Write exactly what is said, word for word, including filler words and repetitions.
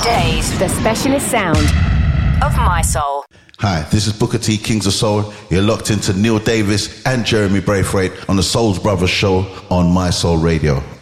Days, the specialist sound of My Soul. Hi, this is Booker T, Kings of Soul. You're locked into Neil Davis and Jeremy Braithwaite on the Souls Brothers show on My Soul Radio.